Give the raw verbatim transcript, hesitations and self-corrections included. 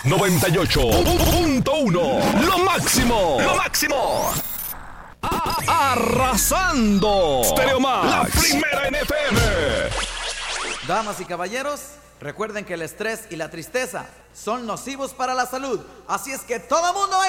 noventa y ocho punto uno. Lo máximo. Lo máximo. Arrasando. Stereo Max, la primera en F M. Damas y caballeros, recuerden que el estrés y la tristeza son nocivos para la salud. Así es que todo mundo